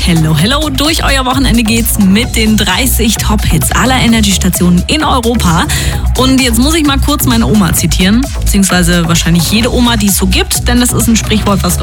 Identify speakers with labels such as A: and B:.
A: Hello, hello. Durch euer Wochenende geht's mit den 30 Top-Hits aller Energy-Stationen in Europa. Und jetzt muss ich mal kurz meine Oma zitieren, beziehungsweise wahrscheinlich jede Oma, die es so gibt, denn das ist ein Sprichwort, was